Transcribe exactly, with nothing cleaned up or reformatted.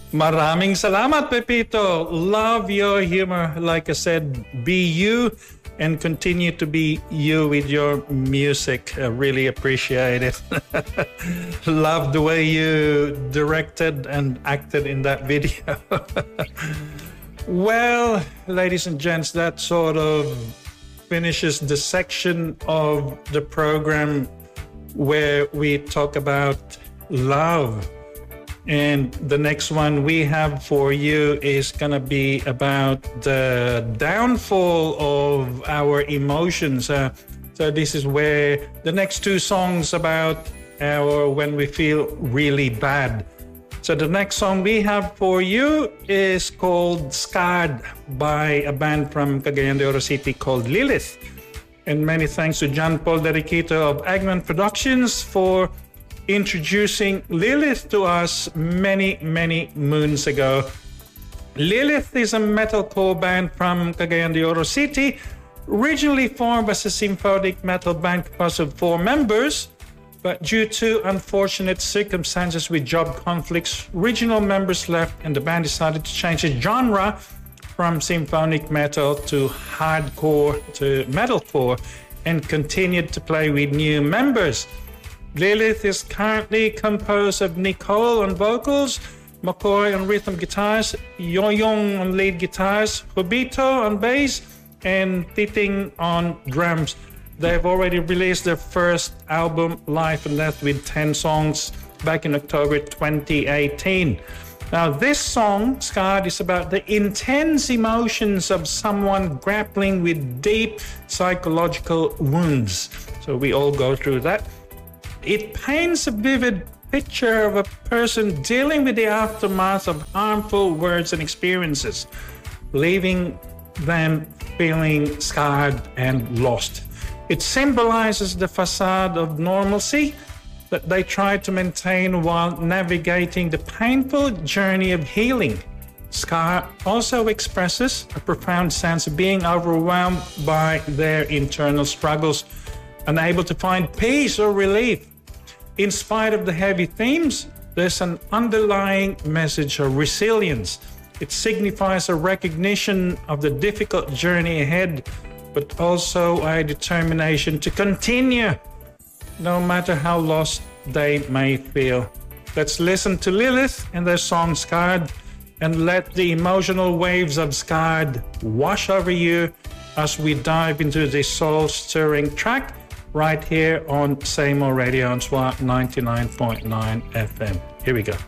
Maraming salamat, Pepito. Love your humor. Like I said, be you and continue to be you with your music. I really appreciate it. Love the way you directed and acted in that video. Well, ladies and gents, that sort of finishes the section of the program where we talk about love. And the next one we have for you is going to be about the downfall of our emotions. Uh, so this is where the next two songs about our when we feel really bad. So the next song we have for you is called Scarred by a band from Cagayan de Oro City called Lilith. And many thanks to John Paul Deriquito of Agman Productions for introducing Lilith to us many, many moons ago. Lilith is a metalcore band from Cagayan de Oro City, originally formed as a symphonic metal band composed of four members, but due to unfortunate circumstances with job conflicts, original members left and the band decided to change its genre from symphonic metal to hardcore to metalcore and continued to play with new members. Lilith is currently composed of Nicole on vocals, McCoy on rhythm guitars, Yoyong on lead guitars, Hobito on bass, and Titing on drums. They've already released their first album, Life and Death, with ten songs back in October twenty eighteen. Now, this song, Scarred, is about the intense emotions of someone grappling with deep psychological wounds. So we all go through that. It paints a vivid picture of a person dealing with the aftermath of harmful words and experiences, leaving them feeling scarred and lost. It symbolizes the facade of normalcy that they try to maintain while navigating the painful journey of healing. Scar also expresses a profound sense of being overwhelmed by their internal struggles, unable to find peace or relief. In spite of the heavy themes, there's an underlying message of resilience. It signifies a recognition of the difficult journey ahead, but also a determination to continue, no matter how lost they may feel. Let's listen to Lilith and their song Scarred, and let the emotional waves of Scarred wash over you as we dive into this soul-stirring track right here on Same Old Radio on S W A ninety-nine point nine F M. Here we go.